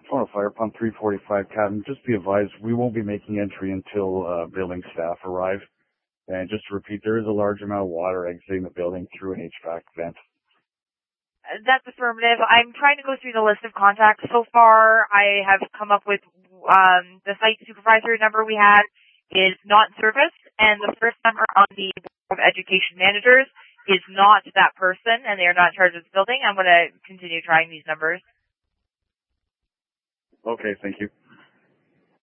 Toronto Fire Pump 345, Captain. Just be advised, we won't be making entry until building staff arrive. And just to repeat, there is a large amount of water exiting the building through an HVAC vent. That's affirmative. I'm trying to go through the list of contacts. So far, I have come up with the site supervisor number we had is not in service, and the first number on the Board of Education Managers is not that person, and they are not in charge of the building. I'm going to continue trying these numbers. Okay, thank you.